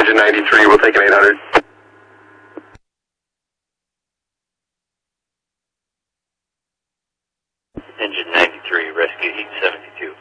engine 93, we'll take an 800. Engine 93, rescue heat 72.